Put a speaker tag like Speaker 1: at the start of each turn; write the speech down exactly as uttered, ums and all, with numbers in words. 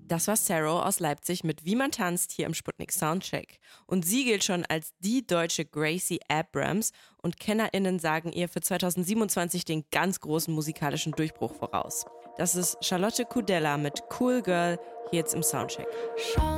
Speaker 1: Das war Sarah aus Leipzig mit Wie man tanzt hier im Sputnik Soundcheck. Und sie gilt schon als die deutsche Gracie Abrams und KennerInnen sagen ihr für zwanzig siebenundzwanzig den ganz großen musikalischen Durchbruch voraus. Das ist Charlotte Kudella mit Cool Girl hier jetzt im Soundcheck.
Speaker 2: Schon